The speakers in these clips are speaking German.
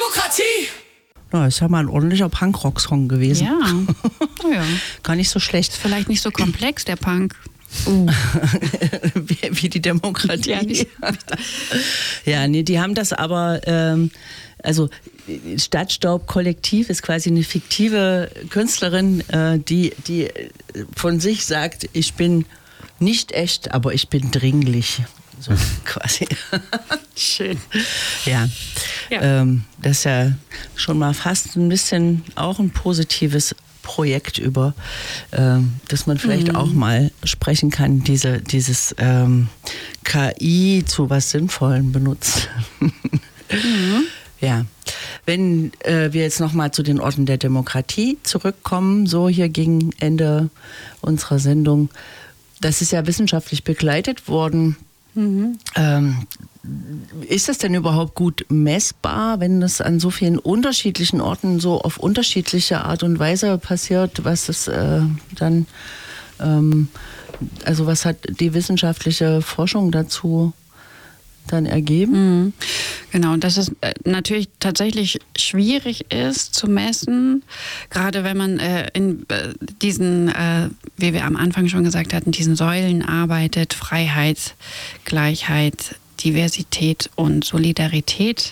Demokratie! Ja, ist ja mal ein ordentlicher Punkrock-Song gewesen. Ja. Oh ja. Gar nicht so schlecht. Ist vielleicht nicht so komplex, der Punk. Wie die Demokratie. Ja, nicht. Ja, nee, die haben das aber, also Stadtstaub-Kollektiv ist quasi eine fiktive Künstlerin, die von sich sagt, ich bin nicht echt, aber ich bin dringlich. So quasi. Schön. Ja, Ja. das ist ja schon mal fast ein bisschen auch ein positives Projekt über, dass man vielleicht auch mal sprechen kann, dieses KI zu was Sinnvollem benutzt. Ja, wenn wir jetzt nochmal zu den Orten der Demokratie zurückkommen, so hier gegen Ende unserer Sendung, das ist ja wissenschaftlich begleitet worden. Ist das denn überhaupt gut messbar, wenn das an so vielen unterschiedlichen Orten so auf unterschiedliche Art und Weise passiert, was es dann, also was hat die wissenschaftliche Forschung dazu dann ergeben? Genau, und dass es natürlich tatsächlich schwierig ist zu messen, gerade wenn man in diesen, wie wir am Anfang schon gesagt hatten, diesen Säulen arbeitet: Freiheit, Gleichheit, Diversität und Solidarität.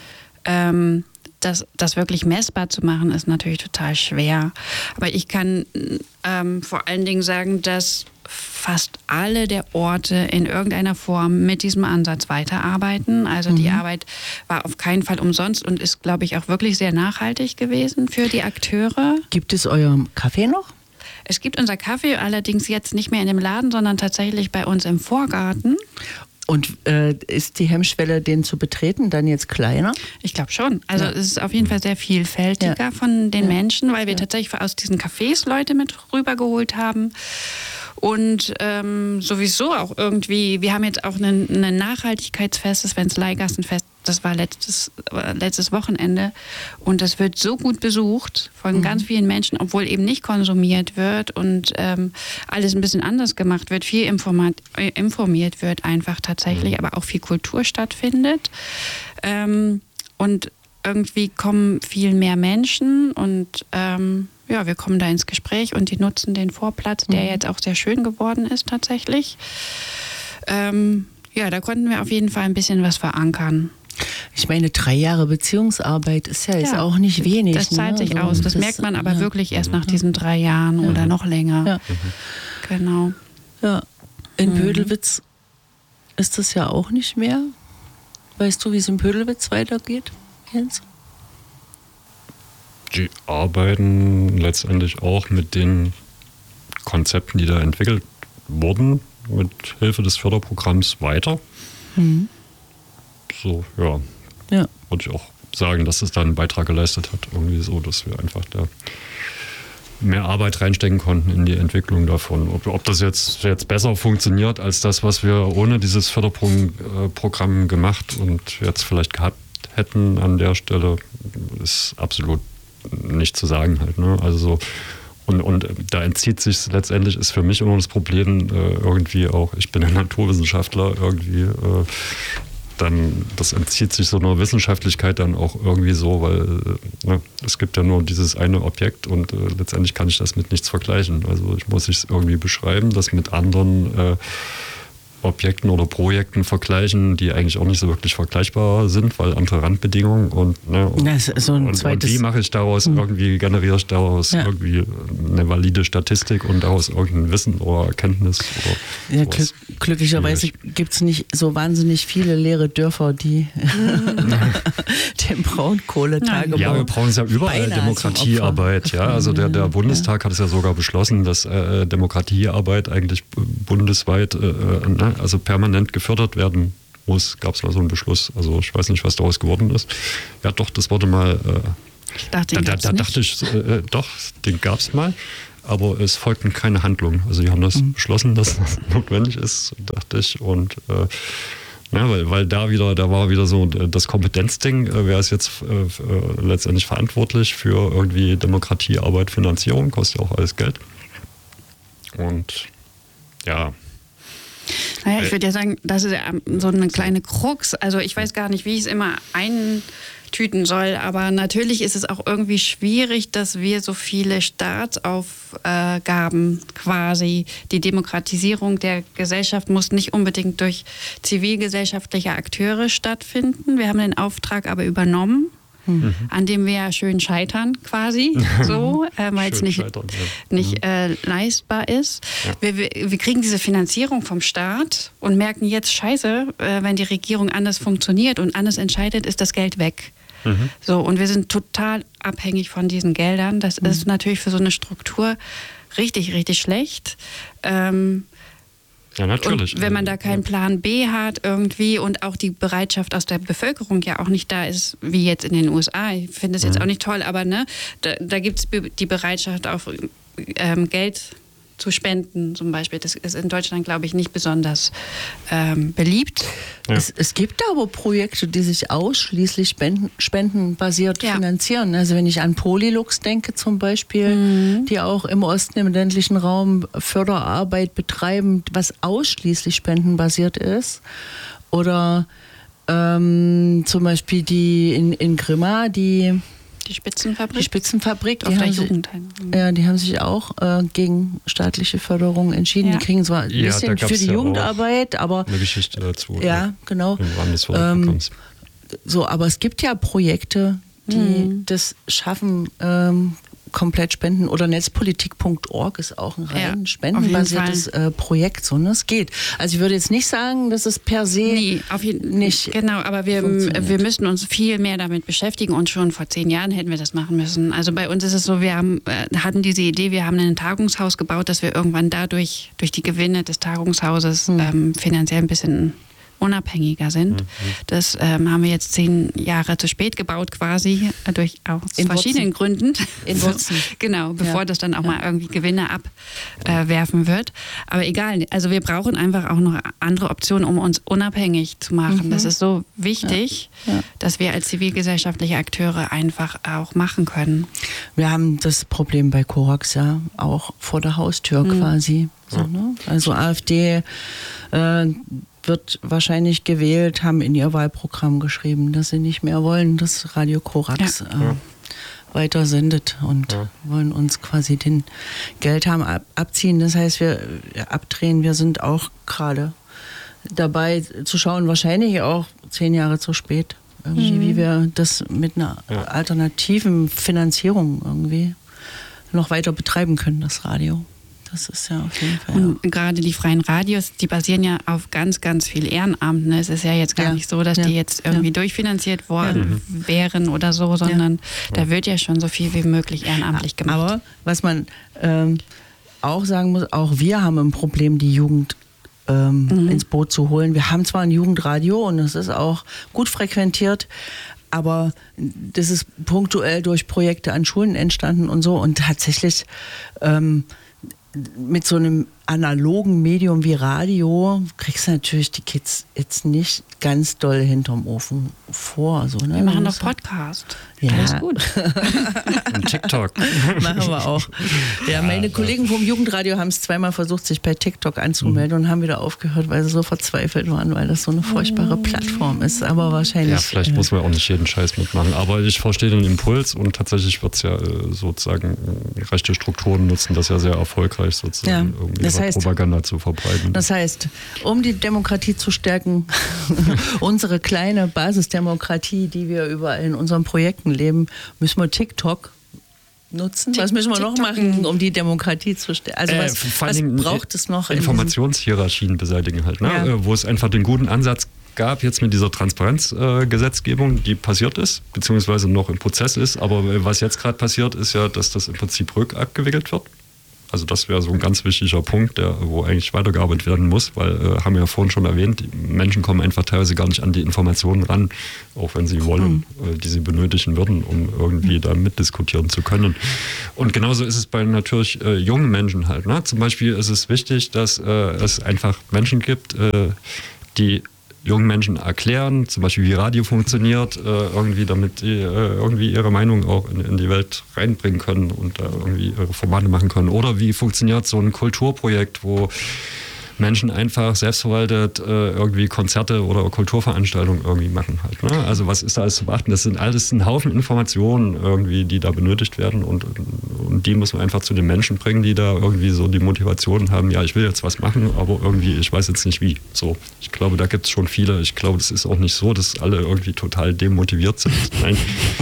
Das wirklich messbar zu machen, ist natürlich total schwer. Aber ich kann vor allen Dingen sagen, dass fast alle der Orte in irgendeiner Form mit diesem Ansatz weiterarbeiten. Also die Arbeit war auf keinen Fall umsonst und ist, glaube ich, auch wirklich sehr nachhaltig gewesen für die Akteure. Gibt es euer Café noch? Es gibt unser Café, allerdings jetzt nicht mehr in dem Laden, sondern tatsächlich bei uns im Vorgarten. Und ist die Hemmschwelle, den zu betreten, dann jetzt kleiner? Ich glaube schon. Also es ist auf jeden Fall sehr vielfältiger von den Menschen, weil wir tatsächlich aus diesen Cafés Leute mit rübergeholt haben. Und sowieso auch irgendwie, wir haben jetzt auch ein Nachhaltigkeitsfest, das Wenzleigassenfest, das war letztes Wochenende. Und das wird so gut besucht von ganz vielen Menschen, obwohl eben nicht konsumiert wird und alles ein bisschen anders gemacht wird, viel informiert wird einfach tatsächlich, aber auch viel Kultur stattfindet. Und irgendwie kommen viel mehr Menschen und ja, wir kommen da ins Gespräch und die nutzen den Vorplatz, der jetzt auch sehr schön geworden ist tatsächlich. Ja, da konnten wir auf jeden Fall ein bisschen was verankern. Ich meine, 3 Jahre Beziehungsarbeit ist ja jetzt auch nicht wenig. Das zahlt sich aus. Das merkt man aber wirklich erst nach diesen 3 Jahren oder noch länger. Ja. Genau. Ja. In Pödelwitz ist das ja auch nicht mehr. Weißt du, wie es in Pödelwitz weitergeht, Jens? Die arbeiten letztendlich auch mit den Konzepten, die da entwickelt wurden, mit Hilfe des Förderprogramms weiter. So, ja. Würde ich auch sagen, dass es da einen Beitrag geleistet hat. Irgendwie so, dass wir einfach da mehr Arbeit reinstecken konnten in die Entwicklung davon. Ob das jetzt besser funktioniert als das, was wir ohne dieses Förderprogramm gemacht und jetzt vielleicht gehabt hätten an der Stelle, ist absolut nicht zu sagen halt. Ne? Also so, und da entzieht sich letztendlich, ist für mich immer das Problem irgendwie auch, ich bin ein Naturwissenschaftler, irgendwie dann, das entzieht sich so einer Wissenschaftlichkeit dann auch irgendwie so, weil es gibt ja nur dieses eine Objekt und letztendlich kann ich das mit nichts vergleichen. Also ich muss es irgendwie beschreiben, das mit anderen Objekten oder Projekten vergleichen, die eigentlich auch nicht so wirklich vergleichbar sind, weil andere Randbedingungen und wie mache ich daraus irgendwie, generiere ich daraus irgendwie eine valide Statistik und daraus irgendein Wissen oder Erkenntnis. Oder ja, glücklicherweise gibt es nicht so wahnsinnig viele leere Dörfer, die den Braunkohletagebau. Ja, wir brauchen es ja überall, Demokratiearbeit. Ja, also der Bundestag hat es ja sogar beschlossen, dass Demokratiearbeit eigentlich bundesweit also permanent gefördert werden muss. Gab es mal so einen Beschluss. Also ich weiß nicht, was daraus geworden ist. Ja doch, das wurde mal... ich dachte, doch, den gab es mal. Aber es folgten keine Handlungen. Also die haben das beschlossen, dass das notwendig ist, dachte ich. Und weil da war wieder so das Kompetenzding, wer ist jetzt letztendlich verantwortlich für irgendwie Demokratiearbeit, Finanzierung, kostet ja auch alles Geld. Und ja... Naja, ich würde ja sagen, das ist ja so eine kleine Krux. Also ich weiß gar nicht, wie ich es immer eintüten soll, aber natürlich ist es auch irgendwie schwierig, dass wir so viele Staatsaufgaben quasi, die Demokratisierung der Gesellschaft muss nicht unbedingt durch zivilgesellschaftliche Akteure stattfinden. Wir haben den Auftrag aber übernommen. An dem wir ja schön scheitern quasi, so, weil es nicht leistbar ist. Ja. Wir kriegen diese Finanzierung vom Staat und merken jetzt, scheiße, wenn die Regierung anders funktioniert und anders entscheidet, ist das Geld weg. So, und wir sind total abhängig von diesen Geldern. Das ist natürlich für so eine Struktur richtig, richtig schlecht. Ja, natürlich. Und wenn man da keinen Plan B hat irgendwie und auch die Bereitschaft aus der Bevölkerung ja auch nicht da ist, wie jetzt in den USA, ich finde das jetzt auch nicht toll, aber ne, da gibt es die Bereitschaft auf Geld zu spenden zum Beispiel. Das ist in Deutschland, glaube ich, nicht besonders beliebt. Ja. Es gibt aber Projekte, die sich ausschließlich spendenbasiert finanzieren. Also wenn ich an Polylux denke zum Beispiel, die auch im Osten, im ländlichen Raum Förderarbeit betreiben, was ausschließlich spendenbasiert ist. Oder zum Beispiel die in Grimma, die Spitzenfabrik? Die Spitzenfabrik. Auf der Jugendheim. Die haben sich auch gegen staatliche Förderung entschieden. Ja. Die kriegen zwar ein bisschen für die Jugendarbeit, aber... Eine Geschichte dazu. Ja, genau. Im Rahmen des Förderprogramms. So, aber es gibt ja Projekte, die das schaffen, komplett spenden. Oder netzpolitik.org ist auch ein rein spendenbasiertes Projekt. So, ne? Es geht. Also ich würde jetzt nicht sagen, dass es per se nicht. Genau, aber wir müssen uns viel mehr damit beschäftigen und schon vor 10 Jahren hätten wir das machen müssen. Also bei uns ist es so, wir hatten diese Idee, wir haben ein Tagungshaus gebaut, dass wir irgendwann dadurch, durch die Gewinne des Tagungshauses finanziell ein bisschen unabhängiger sind. Das haben wir jetzt 10 Jahre zu spät gebaut quasi, aus verschiedenen Gründen. In Wurzen. Genau, bevor das dann auch mal irgendwie Gewinne abwerfen wird. Aber egal, also wir brauchen einfach auch noch andere Optionen, um uns unabhängig zu machen. Das ist so wichtig, dass wir als zivilgesellschaftliche Akteure einfach auch machen können. Wir haben das Problem bei Korax ja auch vor der Haustür quasi. So, ne? Also AfD wird wahrscheinlich gewählt, haben in ihr Wahlprogramm geschrieben, dass sie nicht mehr wollen, dass Radio Korax weiter sendet und wollen uns quasi den Geld haben abziehen. Das heißt, wir abdrehen. Wir sind auch gerade dabei zu schauen, wahrscheinlich auch 10 Jahre zu spät, irgendwie, wie wir das mit einer alternativen Finanzierung irgendwie noch weiter betreiben können, das Radio. Das ist ja auf jeden Fall. Und gerade die freien Radios, die basieren ja auf ganz, ganz viel Ehrenamt. Ne? Es ist ja jetzt gar nicht so, dass die jetzt irgendwie durchfinanziert worden wären oder so, sondern da wird ja schon so viel wie möglich ehrenamtlich gemacht. Aber was man auch sagen muss, auch wir haben ein Problem, die Jugend ins Boot zu holen. Wir haben zwar ein Jugendradio und es ist auch gut frequentiert, aber das ist punktuell durch Projekte an Schulen entstanden und so. Und tatsächlich mit so einem analogen Medium wie Radio kriegst du natürlich die Kids jetzt nicht ganz doll hinterm Ofen vor. So, ne? Wir machen doch Podcast. Ja. Alles gut. Und TikTok. Machen wir auch. Ja, meine Kollegen vom Jugendradio haben es zweimal versucht, sich bei TikTok anzumelden und haben wieder aufgehört, weil sie so verzweifelt waren, weil das so eine furchtbare Plattform ist. Aber wahrscheinlich... Ja, vielleicht muss man auch nicht jeden Scheiß mitmachen. Aber ich verstehe den Impuls und tatsächlich wird es ja sozusagen rechte Strukturen nutzen das ja sehr erfolgreich sozusagen, irgendwie Propaganda zu verbreiten. Das heißt, um die Demokratie zu stärken, unsere kleine Basisdemokratie, die wir überall in unseren Projekten leben, müssen wir TikTok nutzen. Was müssen wir noch machen, um die Demokratie zu stärken? Also was braucht es noch? Informationshierarchien beseitigen halt, ne? Wo es einfach den guten Ansatz gab jetzt mit dieser Transparenzgesetzgebung, die passiert ist, beziehungsweise noch im Prozess ist. Aber was jetzt gerade passiert, ist ja, dass das im Prinzip rückabgewickelt wird. Also das wäre so ein ganz wichtiger Punkt, wo eigentlich weitergearbeitet werden muss, weil, haben wir ja vorhin schon erwähnt, die Menschen kommen einfach teilweise gar nicht an die Informationen ran, auch wenn sie wollen, die sie benötigen würden, um irgendwie da mitdiskutieren zu können. Und genauso ist es bei natürlich jungen Menschen halt. Ne? Zum Beispiel ist es wichtig, dass es einfach Menschen gibt, die jungen Menschen erklären, zum Beispiel wie Radio funktioniert, irgendwie damit die irgendwie ihre Meinung auch in die Welt reinbringen können und da irgendwie ihre Formate machen können. Oder wie funktioniert so ein Kulturprojekt, wo Menschen einfach selbstverwaltet irgendwie Konzerte oder Kulturveranstaltungen irgendwie machen halt. Ne? Also was ist da alles zu beachten? Das sind alles ein Haufen Informationen irgendwie, die da benötigt werden und die muss man einfach zu den Menschen bringen, die da irgendwie so die Motivation haben, ja, ich will jetzt was machen, aber irgendwie, ich weiß jetzt nicht wie. So, ich glaube, da gibt es schon viele. Ich glaube, das ist auch nicht so, dass alle irgendwie total demotiviert sind. Nein.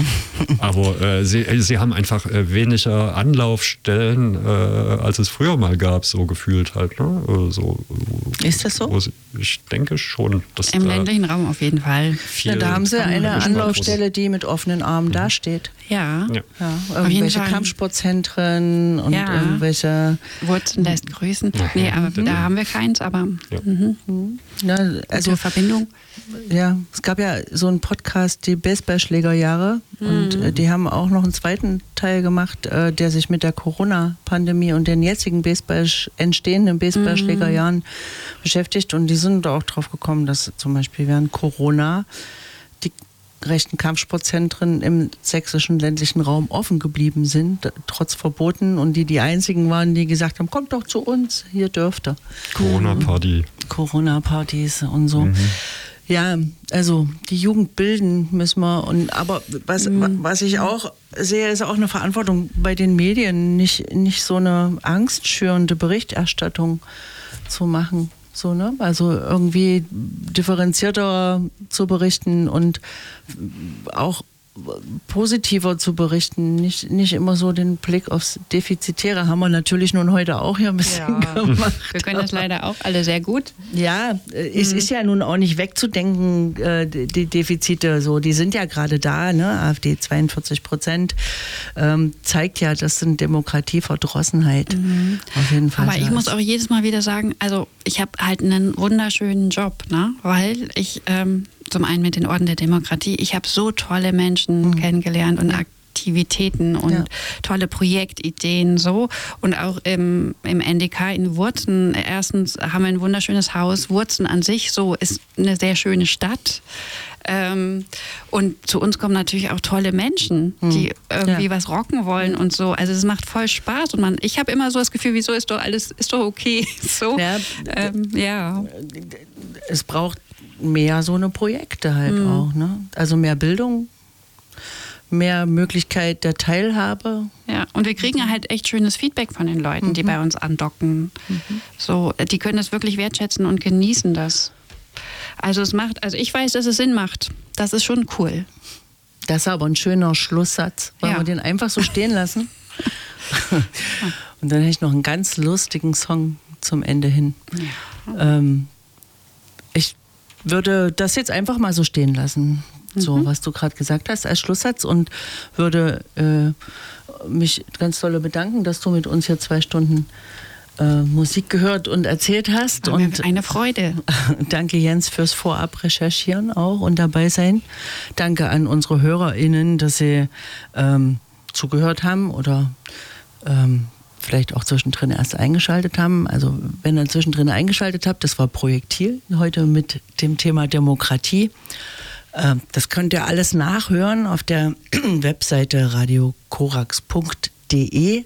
Aber sie haben einfach weniger Anlaufstellen, als es früher mal gab, so gefühlt halt. Ne? Ist das so? Ich denke schon. Dass im ländlichen Raum auf jeden Fall. Ja, da haben sie eine Anlaufstelle, die mit offenen Armen dasteht. Ja. Irgendwelche Kampfsportzentren und irgendwelche... Wurzeln lässt grüßen. Nee, aber da haben wir keins, aber... Ja, also Verbindung. Ja, es gab ja so einen Podcast, die Baseballschlägerjahre, und die haben auch noch einen zweiten Teil gemacht, der sich mit der Corona-Pandemie und den jetzigen entstehenden Baseballschlägerjahren beschäftigt, und die sind auch drauf gekommen, dass zum Beispiel während Corona die rechten Kampfsportzentren im sächsischen ländlichen Raum offen geblieben sind, trotz Verboten, und die einzigen waren, die gesagt haben, kommt doch zu uns, hier dürft ihr. Corona-Partys und so. Ja, also die Jugend bilden müssen wir, aber was ich auch sehe, ist auch eine Verantwortung bei den Medien, nicht so eine angstschürende Berichterstattung zu machen. So, ne? Also irgendwie differenzierter zu berichten und auch positiver zu berichten, nicht immer so den Blick aufs Defizitäre, haben wir natürlich nun heute auch hier ein bisschen gemacht. Wir können das leider auch alle sehr gut. Ja, es ist ja nun auch nicht wegzudenken, die Defizite, so, die sind ja gerade da, ne? AfD 42%, zeigt ja, das sind Demokratieverdrossenheit. Auf jeden Fall. Aber ich muss auch jedes Mal wieder sagen, also ich habe halt einen wunderschönen Job, ne? Weil ich zum einen mit den Orden der Demokratie, ich habe so tolle Menschen kennengelernt und Aktivitäten und tolle Projektideen so, und auch im NDK in Wurzen. Erstens haben wir ein wunderschönes Haus. Wurzen an sich so ist eine sehr schöne Stadt. Und zu uns kommen natürlich auch tolle Menschen, die irgendwie was rocken wollen und so. Also es macht voll Spaß, und ich habe immer so das Gefühl, wieso ist doch alles, ist doch okay. So, es braucht mehr so eine Projekte halt auch, ne? Also mehr Bildung, mehr Möglichkeit der Teilhabe. Ja, und wir kriegen halt echt schönes Feedback von den Leuten, die bei uns andocken. So, die können das wirklich wertschätzen und genießen das. Also ich weiß, dass es Sinn macht. Das ist schon cool. Das ist aber ein schöner Schlusssatz. Wollen wir den einfach so stehen lassen? Und dann hätte ich noch einen ganz lustigen Song zum Ende hin. Ja. Ich würde das jetzt einfach mal so stehen lassen, so was du gerade gesagt hast als Schlusssatz, und würde mich ganz doll bedanken, dass du mit uns hier 2 Stunden Musik gehört und erzählt hast. Und eine Freude. Danke, Jens, fürs Vorab-Recherchieren auch und dabei sein. Danke an unsere HörerInnen, dass sie zugehört haben oder vielleicht auch zwischendrin erst eingeschaltet haben. Also wenn ihr zwischendrin eingeschaltet habt, das war Projektil heute mit dem Thema Demokratie. Das könnt ihr alles nachhören auf der Webseite radiokorax.de.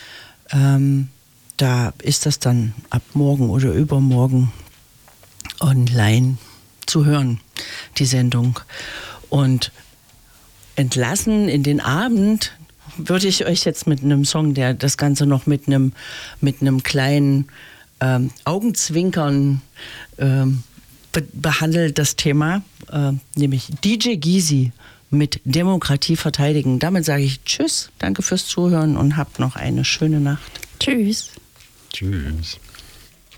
Da ist das dann ab morgen oder übermorgen online zu hören, die Sendung. Und entlassen in den Abend würde ich euch jetzt mit einem Song, der das Ganze noch mit einem kleinen Augenzwinkern behandelt, das Thema, nämlich DJ Gysi mit Demokratie verteidigen. Damit sage ich Tschüss, danke fürs Zuhören und habt noch eine schöne Nacht. Tschüss. Tschüss.